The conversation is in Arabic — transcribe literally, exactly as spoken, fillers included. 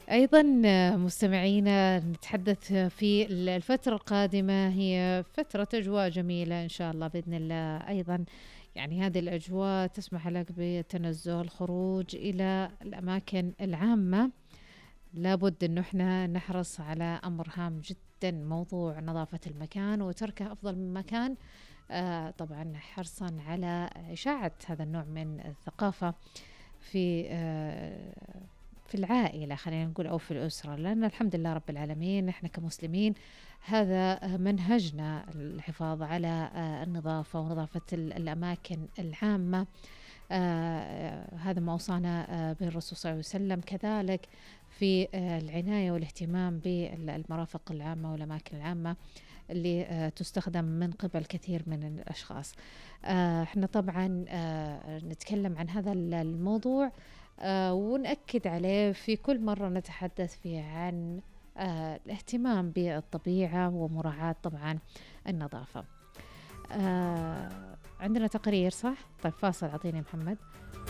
أيضًا مستمعينا نتحدث في ال الفترة القادمة هي فترة أجواء جميلة إن شاء الله بإذن الله، أيضًا يعني هذه الأجواء تسمح لك بالتنزه، الخروج إلى الأماكن العامة، لابد إنه إحنا نحرص على أمر هام جدًا موضوع نظافة المكان وتركه أفضل من مكان، آآ طبعًا حرصًا على إشاعة هذا النوع من الثقافة في آآ في العائلة خلينا نقول أو في الأسرة، لأن الحمد لله رب العالمين إحنا كمسلمين هذا منهجنا الحفاظ على آآ النظافة ونظافة ال الأماكن العامة، آآ هذا ما أوصانا آآ به الرسول صلى الله عليه وسلم، كذلك في آآ العناية والاهتمام بال المرافق العامة والأماكن العامة اللي آآ تُستخدم من قِبَل كثير من الأشخاص. آآ إحنا طبعًا آآ نتكلّم عن هذا ال الموضوع آآ ونأكّد عليه في كل مرّة نتحدّث فيها عن آآ الاهتمام بالطبيعة ومراعاة طبعًا النظافة. آآ عندنا تقرير صح؟ طيب فاصل أعطيني محمد.